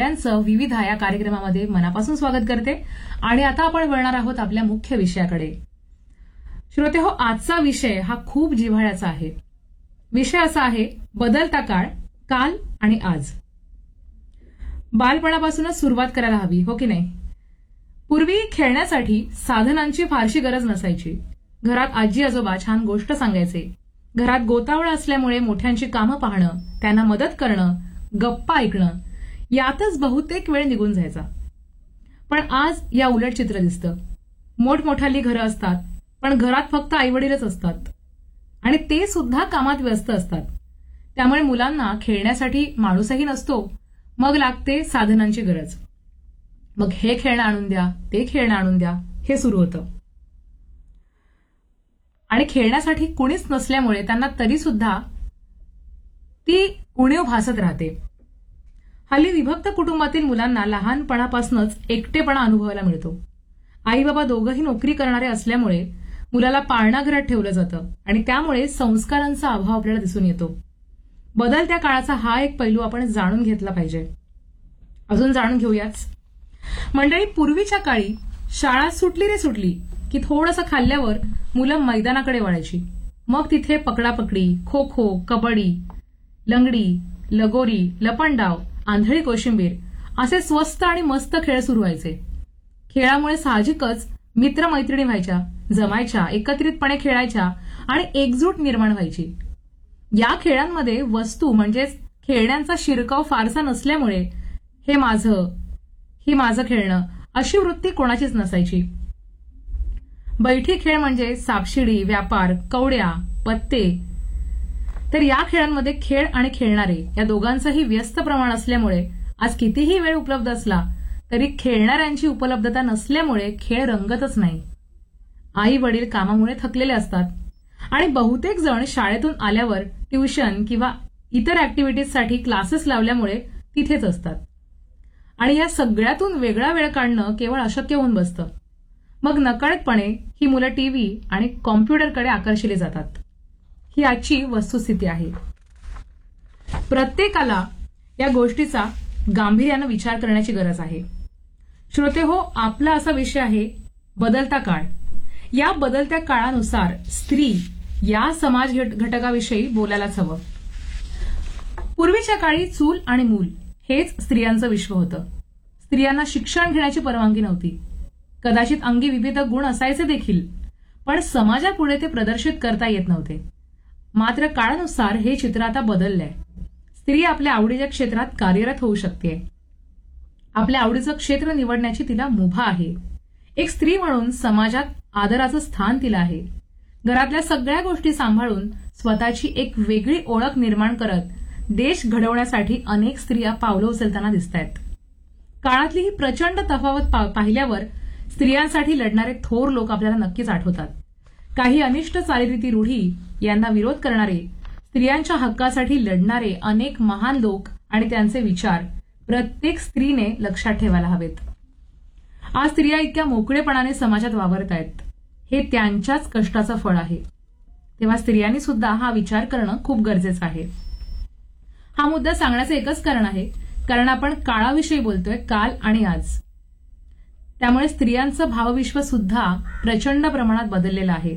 सगळ्यांचं विविधा या कार्यक्रमामध्ये मनापासून स्वागत करते आणि आता आपण वळणार आहोत आपल्या मुख्य विषयाकडे. श्रोते हो, आजचा विषय हा खूप जिव्हाळ्याचा आहे. विषय असा आहे बदलता काळ, काल आणि आज. बालपणापासूनच सुरुवात करायला हवी, हो की नाही? पूर्वी खेळण्यासाठी साधनांची फारशी गरज नसायची. घरात आजी आजोबा छान गोष्ट सांगायचे. घरात गोतावळा असल्यामुळे मोठ्यांची कामं पाहणं, त्यांना मदत करणं, गप्पा ऐकणं यातच बहुतेक वेळ निघून जायचा. पण आज या उलट चित्र दिसतं. मोठमोठाली घरं असतात, पण घरात फक्त आईवडीलच असतात आणि ते सुद्धा कामात व्यस्त असतात. त्यामुळे मुलांना खेळण्यासाठी माणूसही नसतो. मग लागते साधनांची गरज. मग हे खेळणं आणून द्या, ते खेळणं आणून द्या, हे सुरू होतं. आणि खेळण्यासाठी कुणीच नसल्यामुळे त्यांना तरी सुद्धा ती उणीव भासत राहते. हल्ली विभक्त कुटुंबातील मुलांना लहानपणापासूनच एकटेपणा अनुभवायला मिळतो. आई बाबा दोघंही नोकरी करणारे असल्यामुळे मुलाला पाळणाघरात ठेवलं जातं आणि त्यामुळे संस्कारांचा अभाव आपल्याला दिसून येतो. बदलत्या काळाचा हा एक पैलू आपण जाणून घेतला पाहिजे. अजून जाणून घेऊयाच. मंडळी, पूर्वीच्या काळी शाळा सुटली रे सुटली की थोडंसं खाल्ल्यावर मुलं मैदानाकडे वळायची. मग तिथे पकडापकडी, खो खो, कबड्डी, लंगडी, लगोरी, लपंडाव, आंधळी कोशिंबीर असे स्वस्त आणि मस्त खेळ सुरू व्हायचे. खेळामुळे साहजिकच मित्रमैत्रिणी व्हायच्या, जमायच्या, एकत्रितपणे खेळायच्या आणि एकजूट निर्माण व्हायची. या खेळांमध्ये वस्तू म्हणजेच खेळण्यांचा शिरकाव फारसा नसल्यामुळे हे माझं, ही माझं खेळणं अशी वृत्ती कोणाचीच नसायची. बैठी खेळ म्हणजे सापशिडी, व्यापार, कवड्या, पत्ते. तर या खेळांमध्ये खेळ आणि खेळणारे या दोघांचंही व्यस्त प्रमाण असल्यामुळे आज कितीही वेळ उपलब्ध असला तरी खेळणाऱ्यांची उपलब्धता नसल्यामुळे खेळ रंगतच नाही. आई वडील कामामुळे थकलेले असतात आणि बहुतेक जण शाळेतून आल्यावर ट्युशन किंवा इतर ऍक्टिव्हिटीजसाठी क्लासेस लावल्यामुळे तिथेच असतात. आणि या सगळ्यातून वेगळा वेळ काढणं केवळ अशक्य होऊन बसतं. मग नकळतपणे ही मुलं टीव्ही आणि कॉम्प्युटरकडे आकर्षिली जातात. ही आजची वस्तुस्थिती आहे. प्रत्येकाला या गोष्टीचा गांभीर्यानं विचार करण्याची गरज आहे. श्रोते हो, आपला असा विषय आहे बदलता काळ. या बदलत्या काळानुसार स्त्री या समाज घटकाविषयी बोलायलाच हवं. पूर्वीच्या काळी चूल आणि मूल हेच स्त्रियांचं विश्व होतं. स्त्रियांना शिक्षण घेण्याची परवानगी नव्हती. कदाचित अंगी विविध गुण असायचे देखील, पण समाजापुढे ते प्रदर्शित करता येत नव्हते. मात्र काळानुसार हे चित्र आता बदललंय. स्त्री आपल्या आवडीच्या क्षेत्रात कार्यरत होऊ शकते. आपल्या आवडीचं क्षेत्र निवडण्याची तिला मुभा आहे. एक स्त्री म्हणून समाजात आदराचं स्थान तिला आहे. घरातल्या सगळ्या गोष्टी सांभाळून स्वतःची एक वेगळी ओळख निर्माण करत देश घडवण्यासाठी अनेक स्त्रिया पावलं उचलताना दिसतायत. काळातली ही प्रचंड तफावत पाहिल्यावर स्त्रियांसाठी लढणारे थोर लोक आपल्याला नक्कीच आठवतात. काही अनिष्ट चालीरीती रूढी यांना विरोध करणारे, स्त्रियांच्या हक्कासाठी लढणारे अनेक महान लोक आणि त्यांचे विचार प्रत्येक स्त्रीने लक्षात ठेवायला हवेत. आज स्त्रिया इतक्या मोकळेपणाने समाजात वावरत आहेत, हे त्यांच्याच कष्टाचं फळ आहे. तेव्हा स्त्रियांनी सुद्धा हा विचार करणं खूप गरजेचं आहे. हा मुद्दा सांगण्याचं एकच कारण आहे, कारण आपण काळाविषयी बोलतोय, काल आणि आज. त्यामुळे स्त्रियांचं भावविश्व सुद्धा प्रचंड प्रमाणात बदललेलं आहे.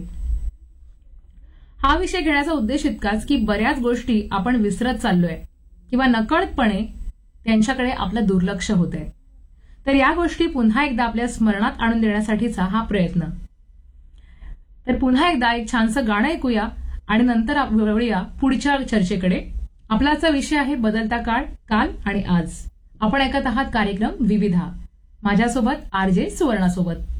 हा विषय घेण्याचा उद्देश इतकाच की बऱ्याच गोष्टी आपण विसरत चाललोय किंवा नकळतपणे त्यांच्याकडे आपलं दुर्लक्ष होतंय. तर या गोष्टी पुन्हा एकदा आपल्या स्मरणात आणून देण्यासाठीचा हा प्रयत्न. तर पुन्हा एकदा एक छानसं गाणं ऐकूया आणि नंतर वळूया पुढच्या चर्चेकडे. आपला आजचा विषय आहे बदलता काळ, काल आणि आज. आपण ऐकत आहात कार्यक्रम विविधा. माझ्यासोबत आरजे सुवर्णासोबत.